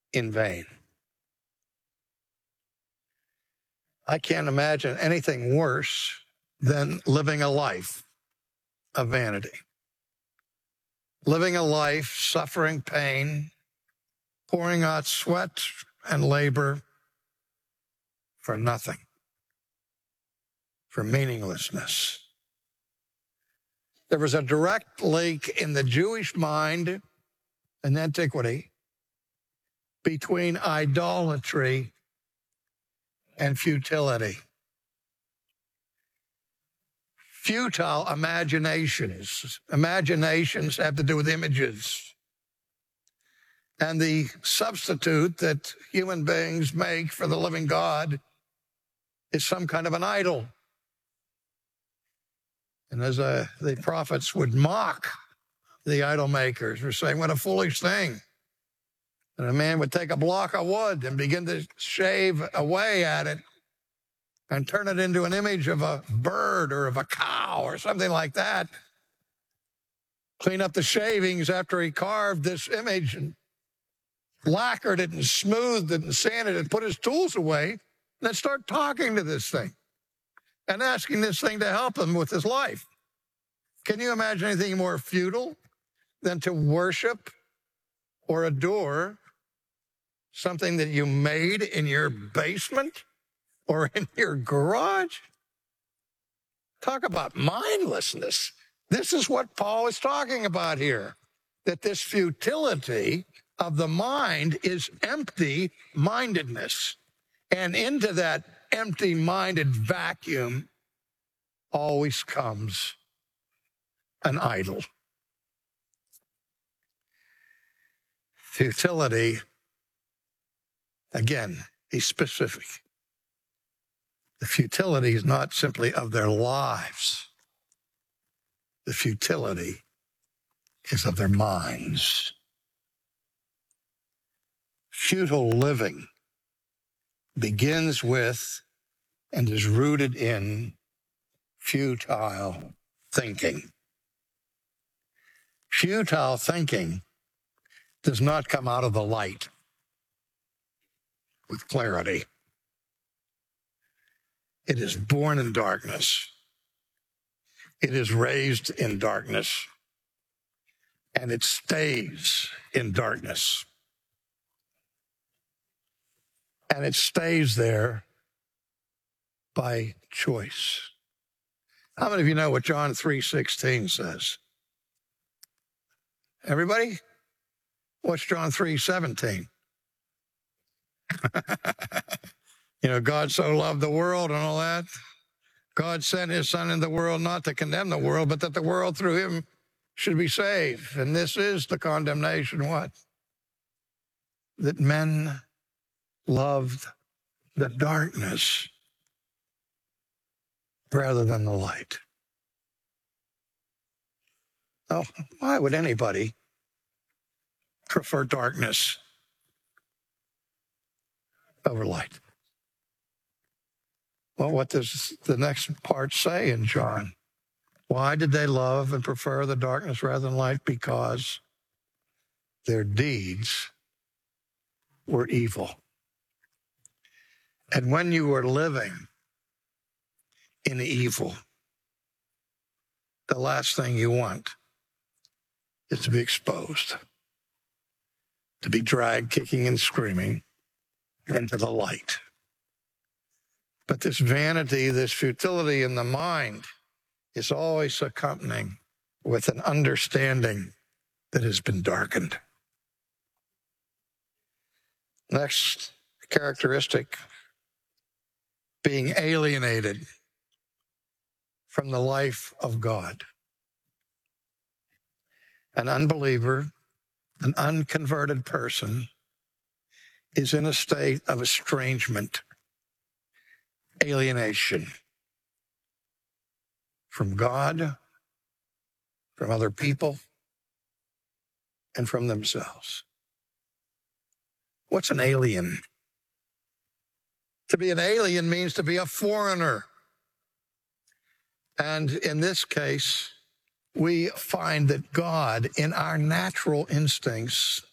in vain. I can't imagine anything worse than living a life of vanity. Living a life suffering pain, pouring out sweat and labor for nothing, for meaninglessness. There was a direct link in the Jewish mind in antiquity between idolatry and futility. Futile imaginations. Imaginations have to do with images. And the substitute that human beings make for the living God is some kind of an idol. And as the prophets would mock the idol makers, were saying, what a foolish thing. And a man would take a block of wood and begin to shave away at it and turn it into an image of a bird or of a cow or something like that. Clean up the shavings after he carved this image and lacquered it and smoothed it and sanded it and put his tools away, and then start talking to this thing and asking this thing to help him with his life. Can you imagine anything more futile than to worship or adore something that you made in your basement or in your garage? Talk about mindlessness. This is what Paul is talking about here, that this futility of the mind is empty-mindedness. And into that empty-minded vacuum always comes an idol. Futility, again, is specific. The futility is not simply of their lives. The futility is of their minds. Futile living begins with and is rooted in futile thinking. Futile thinking does not come out of the light with clarity. It is born in darkness. It is raised in darkness. And it stays in darkness. And it stays there by choice. How many of you know what John 3:16 says? Everybody? What's John 3:17? God so loved the world and all that. God sent his son in the world not to condemn the world, but that the world through him should be saved. And this is the condemnation, what? That men loved the darkness rather than the light. Oh, why would anybody prefer darkness over light? Well, what does the next part say in John? Why did they love and prefer the darkness rather than light? Because their deeds were evil. And when you are living in evil, the last thing you want is to be exposed, to be dragged kicking and screaming into the light. But this vanity, this futility in the mind is always accompanying with an understanding that has been darkened. Next characteristic, being alienated from the life of God. An unbeliever, an unconverted person, is in a state of estrangement, alienation from God, from other people, and from themselves. What's an alien? To be an alien means to be a foreigner. And in this case, we find that God, in our natural instincts,